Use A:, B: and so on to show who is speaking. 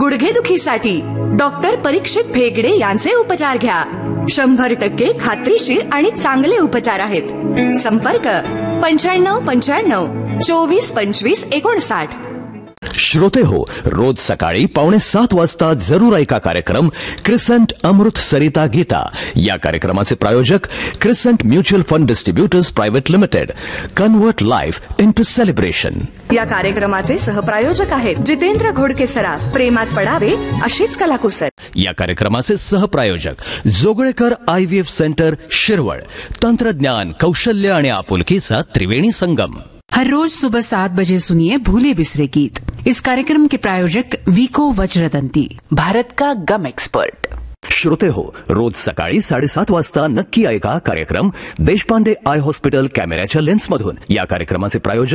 A: गुडघेदुखीसाठी doctor परीक्षित भेगडे यांचे उपचार घ्या. 100% खात्रीशीर आणि चांगले उपचार आहेत. संपर्क 9595 24 25 59.
B: श्रोते हो, रोज सकाळी 6:45 वाजता जरूर ऐका कार्यक्रम क्रिसेंट अमृत सरिता गीता. या कार्यक्रमाचे प्रायोजक crescent mutual fund distributors private limited. Convert life into celebration.
A: या कार्यक्रमाचे सहप्रायोजक आहेत जितेंद्र घोडके सराफ. प्रेमात पडावे अशीच कलाकुसर.
B: या कार्यक्रमाचे सहप्रायोजक जोगळेकर IVF सेंटर शिरवळ. तंत्रज्ञान, कौशल्य आणि आपुलकीचा त्रिवेणी संगम.
C: हर रोज सुबह 7 बजे सुनिए भूले बिसरे गीत. इस कार्यक्रम के प्रायोजक वीको वज्रदंती, भारत का गम एक्सपर्ट.
B: श्रोते हो, रोज सकाळी 7:30 वाजता नक्की ऐका कार्यक्रम देशपांडे आय हॉस्पिटल कॅमेऱ्याच्या लेन्समधून. या कार्यक्रमाचे प्रायोजक